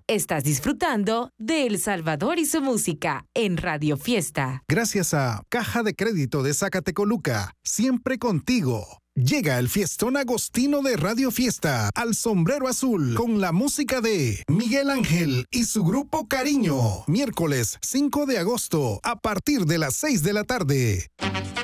Estás disfrutando de El Salvador y su música en Radio Fiesta. Gracias a Caja de Crédito de Zacatecoluca, siempre contigo. Llega el Fiestón Agostino de Radio Fiesta al Sombrero Azul con la música de Miguel Ángel y su grupo Cariño. Miércoles 5 de agosto a partir de las 6 de la tarde.